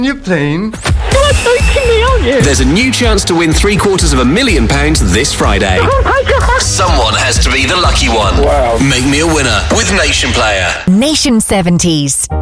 You're playing. You're joking me, aren't you? There's a new chance to win £750,000 this Friday. Oh my God. Someone has to be the lucky one. Wow. Make me a winner with Nation Player. Nation 70s.